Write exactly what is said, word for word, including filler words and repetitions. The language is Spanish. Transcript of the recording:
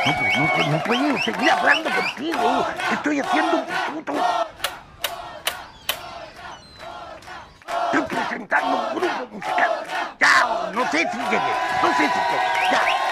No, pues no, pues no puedo seguir hablando contigo. Estoy haciendo un puto... Estoy presentando un grupo musical. Ya, no sé si llegué. No sé si llegué. Ya.